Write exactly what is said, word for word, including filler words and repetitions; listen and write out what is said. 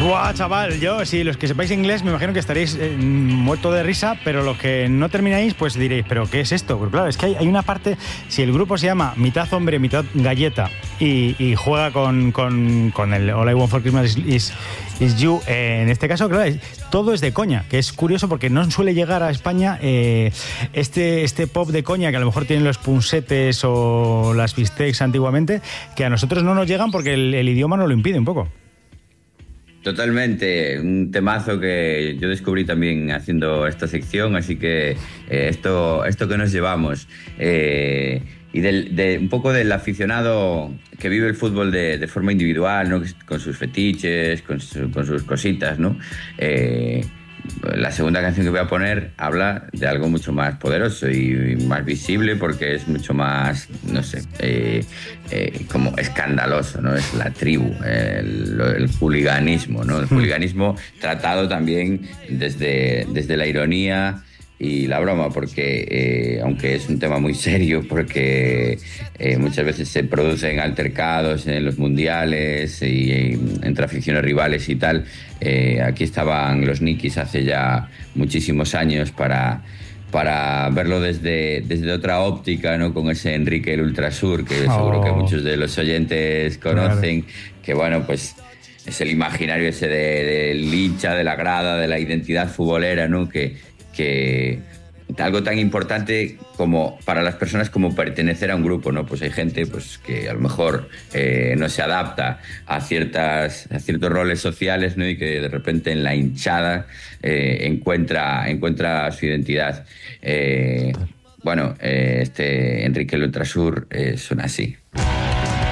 Guau, chaval, yo, si los que sepáis inglés, me imagino que estaréis eh, muerto de risa, pero los que no termináis, pues diréis, ¿pero qué es esto? Porque claro, es que hay, hay una parte, si el grupo se llama mitad hombre, mitad galleta, y, y juega con, con, con el All I Want for Christmas is, is, is You, eh, en este caso, claro, es, todo es de coña, que es curioso porque no suele llegar a España eh, este, este pop de coña que a lo mejor tienen los punsetes o las bistecs antiguamente, que a nosotros no nos llegan porque el, el idioma nos lo impide un poco. Totalmente, un temazo que yo descubrí también haciendo esta sección, así que eh, esto, esto que nos llevamos. Eh, y del, de, un poco del aficionado que vive el fútbol de, de forma individual, ¿no? Con sus fetiches, con, su, con sus cositas, ¿no? Eh, la segunda canción que voy a poner habla de algo mucho más poderoso y más visible porque es mucho más, no sé, eh, eh, como escandaloso, ¿no? Es la tribu, el, el hooliganismo, ¿no? El hooliganismo tratado también desde, desde la ironía y la broma, porque eh, aunque es un tema muy serio, porque eh, muchas veces se producen altercados en los mundiales y, y entre aficiones rivales y tal, eh, aquí estaban los Nikis hace ya muchísimos años para, para verlo desde, desde otra óptica, ¿no? Con ese Enrique el Ultrasur, que oh. seguro que muchos de los oyentes conocen, claro. Que bueno, pues es el imaginario ese de, del hincha, de la grada, de la identidad futbolera, ¿no? Que que algo tan importante como para las personas como pertenecer a un grupo, ¿no? Pues hay gente pues, que a lo mejor eh, no se adapta a, ciertas, a ciertos roles sociales, ¿no? Y que de repente en la hinchada eh, encuentra, encuentra su identidad. Eh, bueno, eh, este Enrique el Ultrasur eh, suena así.